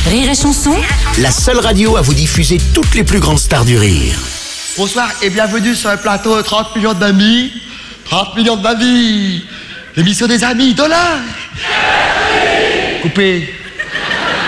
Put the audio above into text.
Rire et Chanson, La seule radio à vous diffuser toutes les plus grandes stars du rire. Bonsoir et bienvenue sur le plateau 30 millions d'amis. 30 millions d'amis. L'émission des amis, $. Coupé.